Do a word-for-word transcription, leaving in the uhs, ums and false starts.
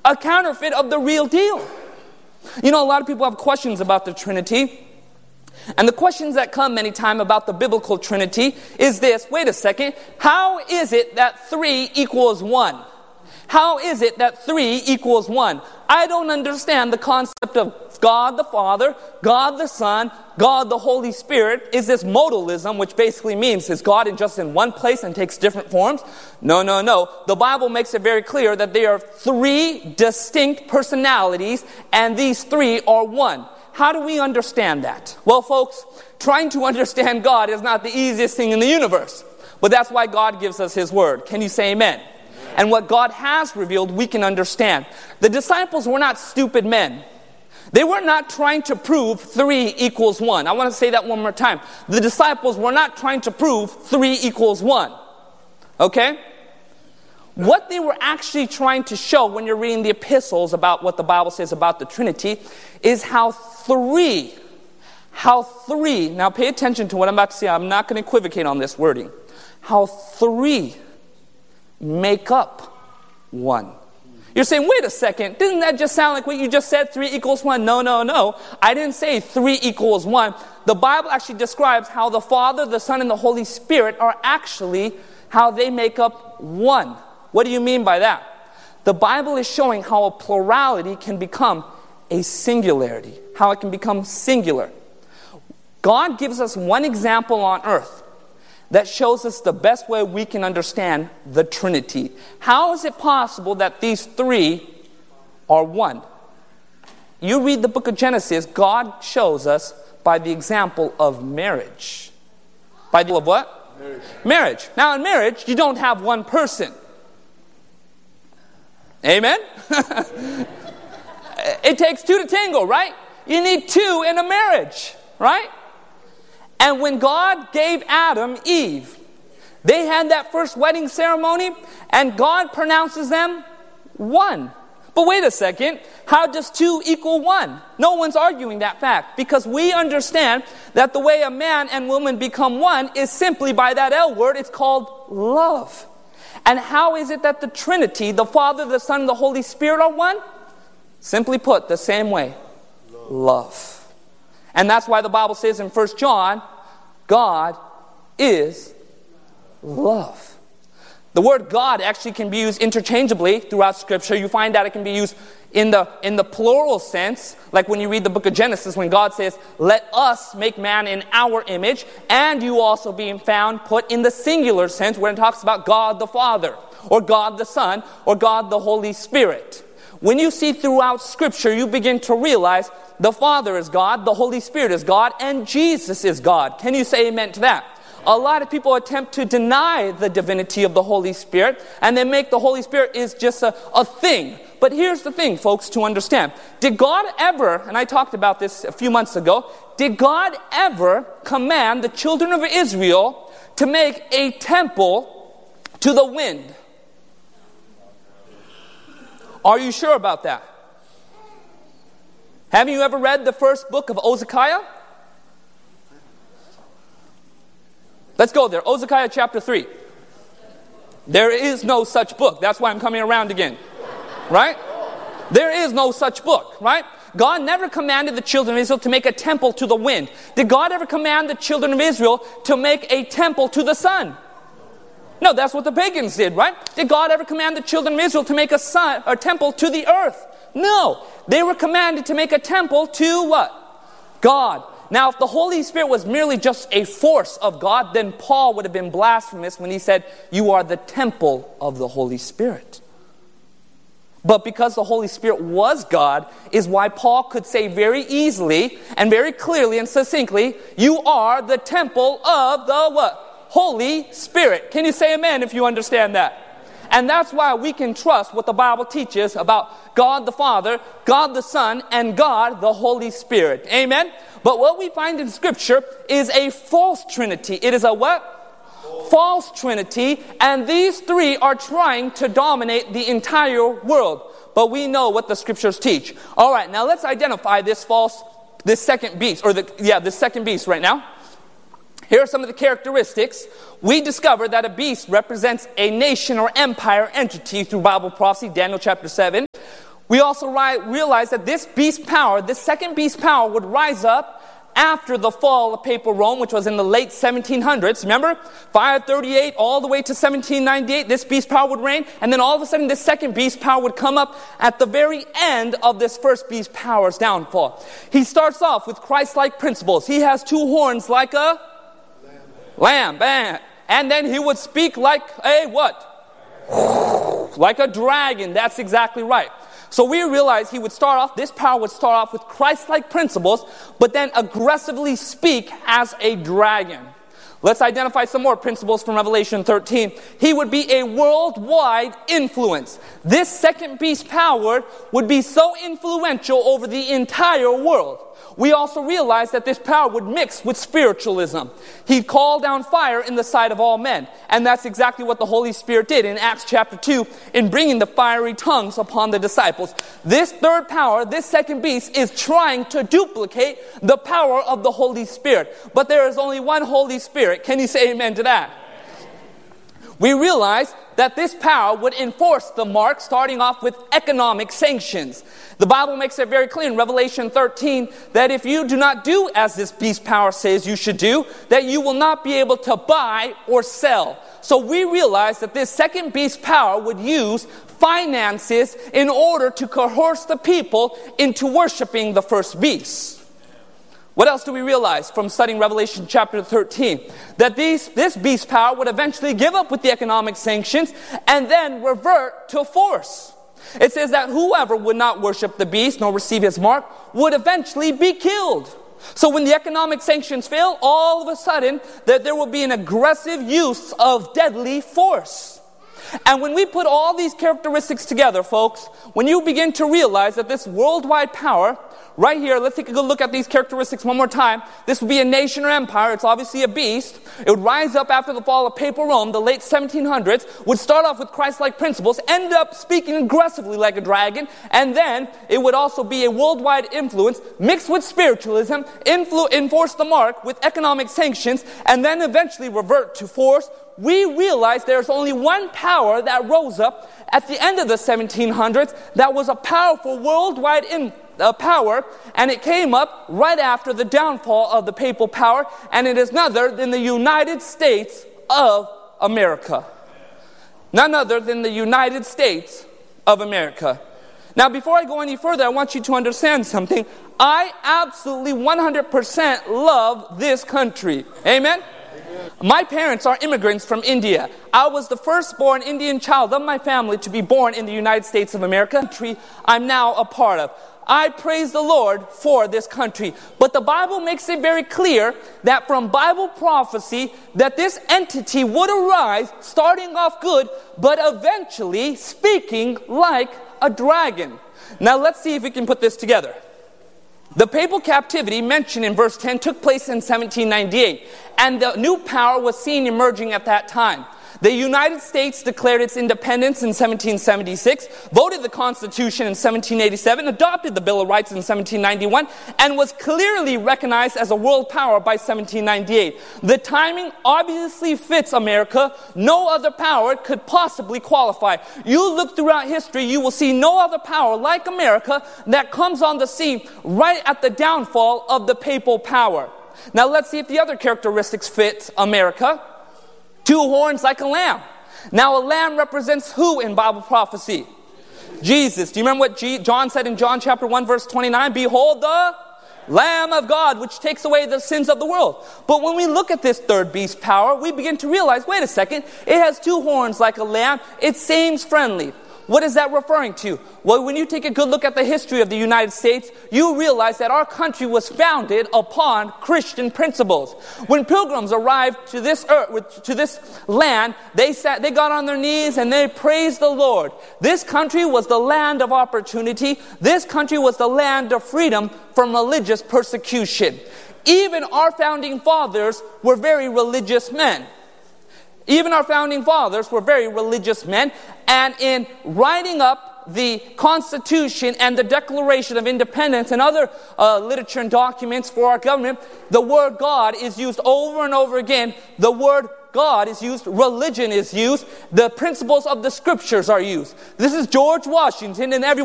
a counterfeit of the real deal. You know, a lot of people have questions about the Trinity. And the questions that come many times about the biblical Trinity is this: wait a second, how is it that three equals one? How is it that three equals one? I don't understand the concept of God the Father, God the Son, God the Holy Spirit. Is this modalism, which basically means is God in just in one place and takes different forms? No, no, no. The Bible makes it very clear that there are three distinct personalities, and these three are one. How do we understand that? Well, folks, trying to understand God is not the easiest thing in the universe. But that's why God gives us His Word. Can you say amen? And what God has revealed, we can understand. The disciples were not stupid men. They were not trying to prove three equals one. I want to say that one more time. The disciples were not trying to prove three equals one. Okay? What they were actually trying to show when you're reading the epistles about what the Bible says about the Trinity is how three, how three, now pay attention to what I'm about to say. I'm not going to equivocate on this wording. How three make up one. You're saying, wait a second, didn't that just sound like what you just said, three equals one? No, no, no. I didn't say three equals one. The Bible actually describes how the Father, the Son, and the Holy Spirit are actually how they make up one. What do you mean by that? The Bible is showing how a plurality can become a singularity, how it can become singular. God gives us one example on earth that shows us the best way we can understand the Trinity. How is it possible that these three are one? You read the book of Genesis, God shows us by the example of marriage. By the of what? Marriage. Marriage. Now in marriage, you don't have one person. Amen? It takes two to tango, right? You need two in a marriage, right? And when God gave Adam Eve, they had that first wedding ceremony, and God pronounces them one. But wait a second, how does two equal one? No one's arguing that fact, because we understand that the way a man and woman become one is simply by that L word. It's called love. And how is it that the Trinity, the Father, the Son, and the Holy Spirit are one? Simply put, the same way. Love. Love. And that's why the Bible says in First John, God is love. The word God actually can be used interchangeably throughout Scripture. You find that it can be used in the in the plural sense, like when you read the book of Genesis, when God says, let us make man in our image, and you also being found put in the singular sense when it talks about God the Father, or God the Son, or God the Holy Spirit. When you see throughout Scripture, you begin to realize the Father is God, the Holy Spirit is God, and Jesus is God. Can you say amen to that? A lot of people attempt to deny the divinity of the Holy Spirit, and they make the Holy Spirit is just a, a thing. But here's the thing, folks, to understand. Did God ever, and I talked about this a few months ago, did God ever command the children of Israel to make a temple to the wind? Are you sure about that? Have you ever read the first book of Ozekiah? Let's go there. Ozekiah chapter three. There is no such book. That's why I'm coming around again. Right? There is no such book. Right? God never commanded the children of Israel to make a temple to the wind. Did God ever command the children of Israel to make a temple to the sun? No, that's what the pagans did, right? Did God ever command the children of Israel to make a sun, a temple to the earth? No. They were commanded to make a temple to what? God. Now, if the Holy Spirit was merely just a force of God, then Paul would have been blasphemous when he said, you are the temple of the Holy Spirit. But because the Holy Spirit was God, is why Paul could say very easily and very clearly and succinctly, you are the temple of the what? Holy Spirit. Can you say amen if you understand that? And that's why we can trust what the Bible teaches about God the Father, God the Son, and God the Holy Spirit. Amen? But what we find in Scripture is a false Trinity. It is a what? False, false Trinity. And these three are trying to dominate the entire world. But we know what the Scriptures teach. All right, now let's identify this false, this second beast, or the, yeah, this second beast right now. Here are some of the characteristics. We discover that a beast represents a nation or empire entity through Bible prophecy, Daniel chapter seven. We also ri- realize that this beast power, this second beast power, would rise up after the fall of Papal Rome, which was in the late seventeen hundreds. Remember? five thirty-eight all the way to seventeen ninety-eight, this beast power would reign. And then all of a sudden, this second beast power would come up at the very end of this first beast power's downfall. He starts off with Christ-like principles. He has two horns like a lamb. Lamb. And then he would speak like a what? Like a dragon. That's exactly right. So we realize he would start off, this power would start off with Christ-like principles, but then aggressively speak as a dragon. Let's identify some more principles from Revelation thirteen. He would be a worldwide influence. This second beast power would be so influential over the entire world. We also realize that this power would mix with spiritualism. He'd call down fire in the sight of all men. And that's exactly what the Holy Spirit did in Acts chapter two in bringing the fiery tongues upon the disciples. This third power, this second beast, is trying to duplicate the power of the Holy Spirit. But there is only one Holy Spirit. Can you say amen to that? We realize that this power would enforce the mark, starting off with economic sanctions. The Bible makes it very clear in Revelation thirteen that if you do not do as this beast power says you should do, that you will not be able to buy or sell. So we realize that this second beast power would use finances in order to coerce the people into worshiping the first beast. What else do we realize from studying Revelation chapter thirteen? That these, this beast power would eventually give up with the economic sanctions and then revert to force. It says that whoever would not worship the beast nor receive his mark would eventually be killed. So when the economic sanctions fail, all of a sudden that there will be an aggressive use of deadly force. And when we put all these characteristics together, folks, when you begin to realize that this worldwide power, right here, let's take a good look at these characteristics one more time. This would be a nation or empire. It's obviously a beast. It would rise up after the fall of Papal Rome, the late seventeen hundreds, would start off with Christ-like principles, end up speaking aggressively like a dragon, and then it would also be a worldwide influence mixed with spiritualism, influ- enforce the mark with economic sanctions, and then eventually revert to force. We realize there's only one power that rose up at the end of the seventeen hundreds that was a powerful worldwide influence. Uh, power, and it came up right after the downfall of the papal power, and it is none other than the United States of America. None other than the United States of America. Now, before I go any further, I want you to understand something. I absolutely one hundred percent love this country. Amen? Amen. My parents are immigrants from India. I was the firstborn Indian child of my family to be born in the United States of America, country I'm now a part of. I praise the Lord for this country. But the Bible makes it very clear that from Bible prophecy that this entity would arise starting off good, but eventually speaking like a dragon. Now let's see if we can put this together. The papal captivity mentioned in verse ten took place in seventeen ninety-eight, and the new power was seen emerging at that time. The United States declared its independence in seventeen seventy-six, voted the Constitution in seventeen eighty-seven, adopted the Bill of Rights in seventeen ninety-one, and was clearly recognized as a world power by seventeen ninety-eight. The timing obviously fits America. No other power could possibly qualify. You look throughout history, you will see no other power like America that comes on the scene right at the downfall of the papal power. Now let's see if the other characteristics fit America. Two horns like a lamb. Now a lamb represents who in Bible prophecy? Jesus. Do you remember what G- John said in John chapter one verse twenty-nine? Behold the Lamb of God, which takes away the sins of the world. But when we look at this third beast power, we begin to realize, wait a second, it has two horns like a lamb. It seems friendly. What is that referring to? Well, when you take a good look at the history of the United States, you realize that our country was founded upon Christian principles. When pilgrims arrived to this earth, to this land, they sat, they got on their knees and they praised the Lord. This country was the land of opportunity. This country was the land of freedom from religious persecution. Even our founding fathers were very religious men. Even our founding fathers were very religious men, and in writing up the Constitution and the Declaration of Independence and other uh, literature and documents for our government, the word God is used over and over again. The word God is used, religion is used, the principles of the scriptures are used. This is George Washington and everyone